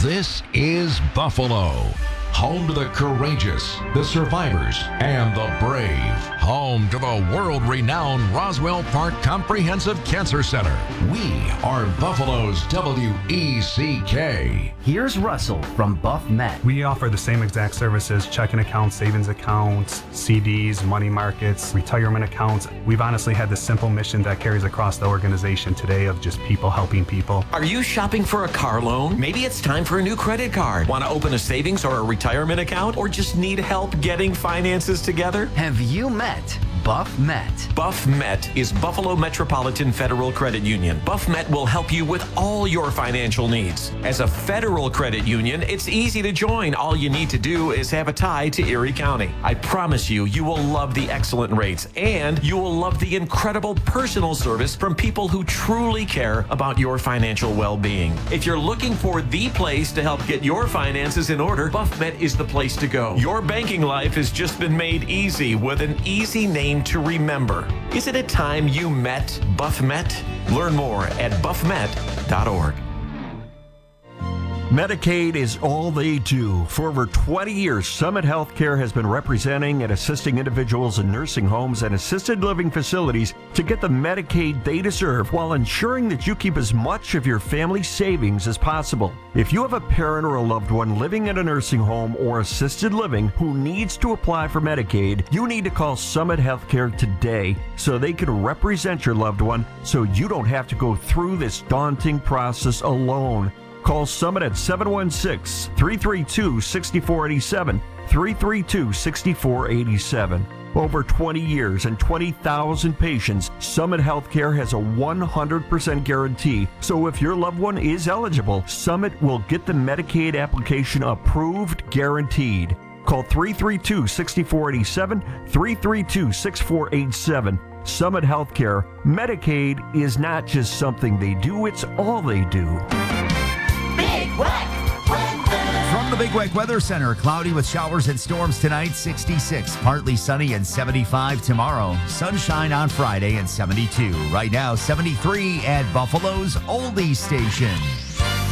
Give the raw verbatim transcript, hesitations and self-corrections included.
This is Buffalo, home to the courageous, the survivors, and the brave. Home to the world-renowned Roswell Park Comprehensive Cancer Center. We are Buffalo's W E C K. Here's Russell from Buff Met. We offer the same exact services: checking accounts, savings accounts, C Ds, money markets, retirement accounts. We've honestly had the simple mission that carries across the organization today of just people helping people. Are you shopping for a car loan? Maybe it's time for a new credit card. Want to open a savings or a retirement account? Or just need help getting finances together? Have you met Buff Met? Buff Met is Buffalo Metropolitan Federal Credit Union. Buff Met will help you with all your financial needs. As a federal credit union, it's easy to join. All you need to do is have a tie to Erie County. I promise you, you will love the excellent rates, and you will love the incredible personal service from people who truly care about your financial well-being. If you're looking for the place to help get your finances in order, Buff Met is the place to go. Your banking life has just been made easy with an easy name to remember. Isn't it time you met Buff Met? Learn more at buff met dot org. Medicaid is all they do. For over twenty years, Summit Healthcare has been representing and assisting individuals in nursing homes and assisted living facilities to get the Medicaid they deserve while ensuring that you keep as much of your family's savings as possible. If you have a parent or a loved one living in a nursing home or assisted living who needs to apply for Medicaid, you need to call Summit Healthcare today so they can represent your loved one so you don't have to go through this daunting process alone. Call Summit at seven one six, three three two, six four eight seven, three three two, six four eight seven. Over twenty years and twenty thousand patients, Summit Healthcare has a one hundred percent guarantee. So if your loved one is eligible, Summit will get the Medicaid application approved, guaranteed. Call three three two, six four eight seven, three three two, six four eight seven. Summit Healthcare. Medicaid is not just something they do, it's all they do. From the Big Wake Weather Center, cloudy with showers and storms tonight, sixty-six. Partly sunny and seventy-five tomorrow. Sunshine on Friday and seventy-two. Right now, seventy-three at Buffalo's Oldie Station.